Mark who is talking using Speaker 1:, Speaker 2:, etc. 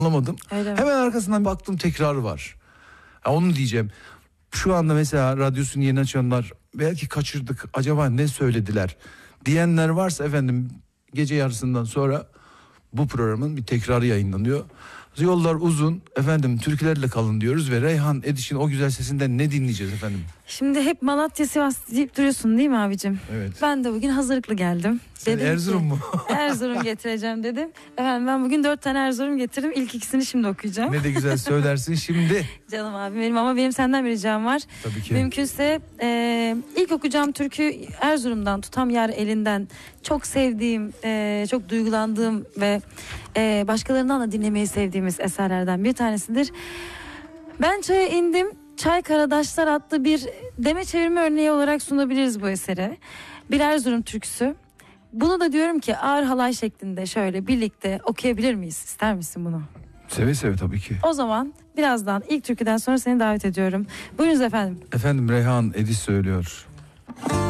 Speaker 1: anlamadım.
Speaker 2: Öyle mi?
Speaker 1: Hemen arkasından baktım tekrarı var. Onu diyeceğim. Şu anda mesela radyosunu yeni açanlar, belki kaçırdık, acaba ne söylediler diyenler varsa efendim, gece yarısından sonra bu programın bir tekrarı yayınlanıyor. Yollar uzun efendim, türkülerle kalın diyoruz ve Reyhan Ediş'in o güzel sesinden ne dinleyeceğiz efendim?
Speaker 2: Şimdi hep Malatya, Sivas deyip duruyorsun değil mi abicim?
Speaker 1: Evet.
Speaker 2: Ben de bugün hazırlıklı geldim.
Speaker 1: Sen
Speaker 2: Dedim
Speaker 1: Erzurum
Speaker 2: ki,
Speaker 1: mu?
Speaker 2: Erzurum getireceğim dedim. Efendim ben bugün 4 tane Erzurum getirdim. İlk ikisini şimdi okuyacağım.
Speaker 1: Ne de güzel söylersin şimdi.
Speaker 2: Canım abi benim, ama benim senden bir ricam var.
Speaker 1: Tabii ki.
Speaker 2: Mümkünse ilk okuyacağım türkü Erzurum'dan, Tutam Yar Elinden. Çok sevdiğim, çok duygulandığım ve başkalarından da dinlemeyi sevdiğimiz eserlerden bir tanesidir. Ben çaya indim. Çay Karadaşlar adlı bir deme çevirme örneği olarak sunabiliriz bu eseri. Bir Erzurum türküsü. Bunu da diyorum ki ağır halay şeklinde şöyle birlikte okuyabilir miyiz? İster misin bunu?
Speaker 1: Seve seve tabii ki.
Speaker 2: O zaman birazdan ilk türküden sonra seni davet ediyorum. Buyurunuz efendim.
Speaker 1: Efendim Reyhan Ediş söylüyor.